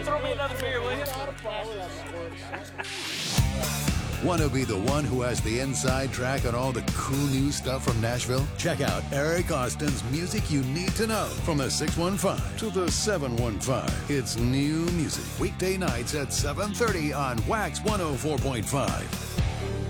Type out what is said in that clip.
throw me another beer, will you? Want to be the one who has the inside track on all the cool new stuff from Nashville? Check out Eric Austin's Music You Need to Know from the 615 to the 715. It's new music. Weekday nights at 7:30 on Wax 104.5.